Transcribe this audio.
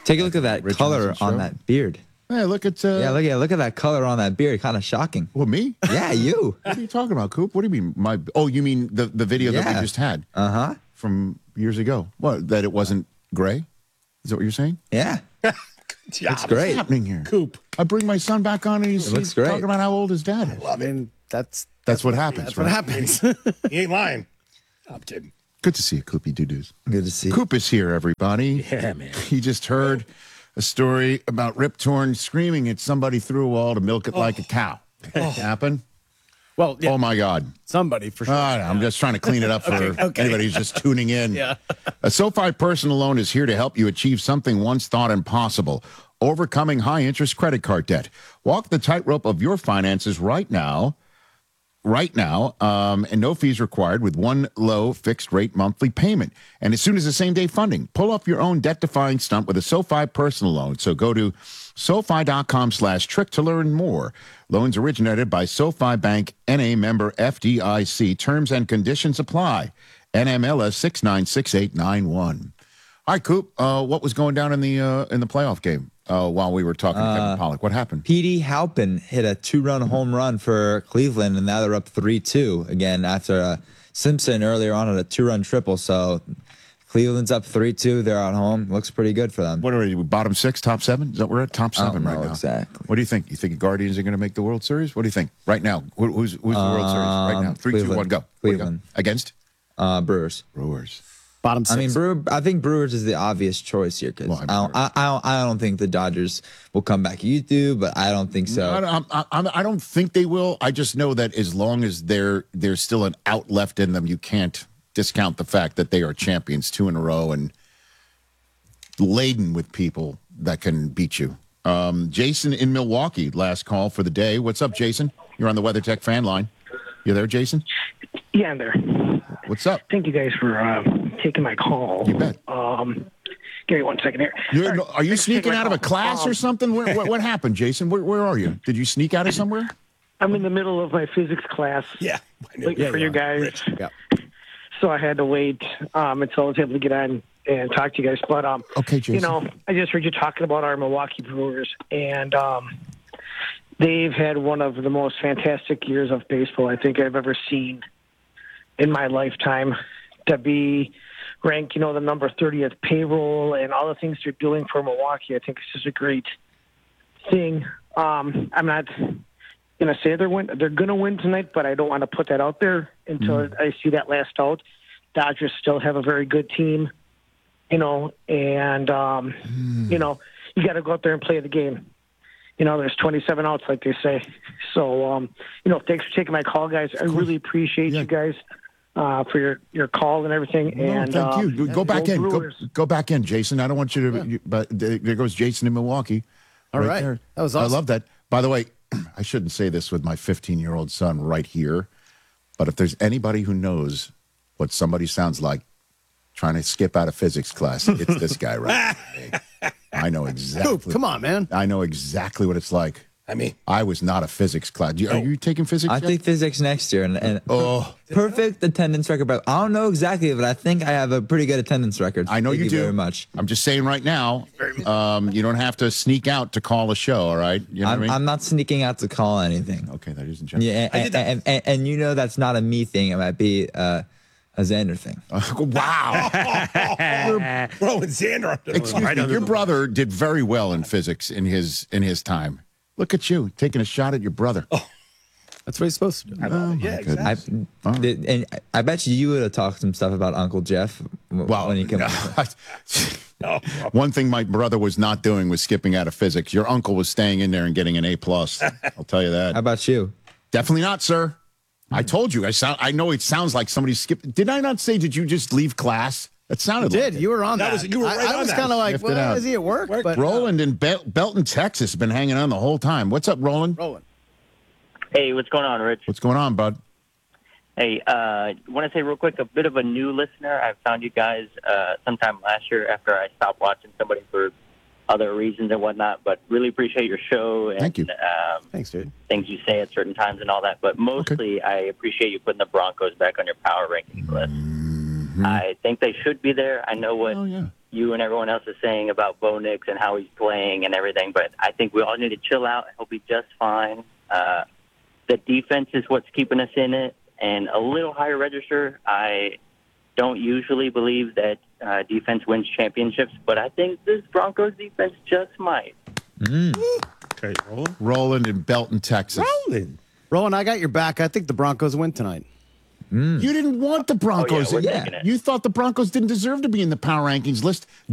Take a look at that Rich color Eisen on show. that beard. Hey, look at Look at that color on that beard. Kind of shocking. Well, me? Yeah, you. What are you talking about, Coop? What do you mean? You mean the video that we just had from years ago? What? That it wasn't gray? Is that what you're saying? Yeah. It's great. What's happening here? Coop. I bring my son back on and he's looks great. talking about how old his dad is. I mean, that's what happens. That's what happens. He ain't lying. I'm kidding. Good to see you, Coopy Doo-Doos. Good to see. Coop is here, everybody. Yeah, man. He just heard a story about Rip Torn screaming at somebody through a wall to milk it like a cow. Happen? Well, yeah, Oh, my God. somebody for sure. I'm just trying to clean it up for anybody who's just tuning in. Yeah. A SoFi personal loan is here to help you achieve something once thought impossible, overcoming high-interest credit card debt. Walk the tightrope of your finances right now, and no fees required with one low fixed-rate monthly payment. And as soon as the same-day funding, pull off your own debt-defying stunt with a SoFi personal loan. So go to SoFi.com/trick to learn more. Loans originated by SoFi Bank, N.A. member FDIC. Terms and conditions apply. NMLS 696891. All right, Coop, what was going down in the playoff game while we were talking to Kevin Pollak? What happened? Petey Halpin hit a 2-run home run for Cleveland, and now they're up 3-2 again after Simpson earlier on at a 2-run triple. So Cleveland's up 3-2. They're at home. Looks pretty good for them. What are we, bottom 6, top 7? Is that we're at top 7 right now? Exactly. What do you think? You think the Guardians are going to make the World Series? What do you think right now? Who's the World Series right now? 3, 2, 1, go. Cleveland. Against? Brewers. Bottom 6. I think Brewers is the obvious choice here because I don't think the Dodgers will come back. You do, but I don't think so. I don't think they will. I just know that as long as there's still an out left in them, you can't discount the fact that they are champions 2 in a row and laden with people that can beat you. Jason in Milwaukee, last call for the day. What's up, Jason? You're on the WeatherTech fan line. You there, Jason? Yeah, I'm there. What's up? Thank you guys for taking my call. You bet. Give me 1 second here. Are you sneaking out of a class or something? What happened, Jason? Where are you? Did you sneak out of somewhere? I'm in the middle of my physics class. Yeah. Waiting for you guys. Rich. Yeah. So I had to wait until I was able to get on and talk to you guys. But, okay, Jason. I just heard you talking about our Milwaukee Brewers, and they've had one of the most fantastic years of baseball I think I've ever seen in my lifetime. To be ranked, the number 30th payroll and all the things they're doing for Milwaukee, I think it's just a great thing. I'm not going to say they're going to win tonight, but I don't want to put that out there until I see that last out. Dodgers still have a very good team, and you got to go out there and play the game. There's 27 outs, like they say. So, thanks for taking my call, guys. I really appreciate you guys for your call and everything. And thank you. Go back in. Go back in, Jason. I don't want you to. But there goes Jason in Milwaukee. All right. There. That was awesome. I love that. By the way, I shouldn't say this with my 15-year-old son right here, but if there's anybody who knows what somebody sounds like trying to skip out of physics class, it's this guy right now. I know exactly. Coop, come on, man. I know exactly what it's like. I mean, I was not a physics class. Are you taking physics? I yet? take physics next year, and perfect attendance record. But I don't know exactly, but I think I have a pretty good attendance record. I know Thank you do. very much. I'm just saying right now, you don't have to sneak out to call a show. All right, you know what I mean? I'm not sneaking out to call anything. Okay, ladies and gentlemen. Yeah, and that's not a me thing. It might be a Xander thing. Wow. throwing Xander. Excuse me. Your brother did very well in physics in his time. Look at you taking a shot at your brother. Oh, that's what he's supposed to do. Yeah, exactly. And I bet you would have talked some stuff about Uncle Jeff when he came. One thing my brother was not doing was skipping out of physics. Your uncle was staying in there and getting an A+. I'll tell you that. How about you? Definitely not, sir. I told you. I know it sounds like somebody skipped. Did I not say? Did you just leave class? It sounded You like did. it. You were on that. You were right I on was that. kind of like, Sniffed it well, out. is he at work? But Roland in Belton, Texas, has been hanging on the whole time. What's up, Roland? Roland. Hey, what's going on, Rich? What's going on, bud? Hey, want to say real quick, a bit of a new listener. I found you guys sometime last year after I stopped watching somebody for other reasons and whatnot, but really appreciate your show and Thank you. Thanks, dude. Things you say at certain times and all that. But mostly, I appreciate you putting the Broncos back on your power rankings list. I think they should be there. I know what you and everyone else is saying about Bo Nix and how he's playing and everything, but I think we all need to chill out. He'll be just fine. The defense is what's keeping us in it, and a little higher register. I don't usually believe that defense wins championships, but I think this Broncos defense just might. Okay, Roland. Roland in Belton, Texas. Roland. Rowan, I got your back. I think the Broncos win tonight. You didn't want the Broncos. we're taking it. You thought the Broncos didn't deserve to be in the power rankings list.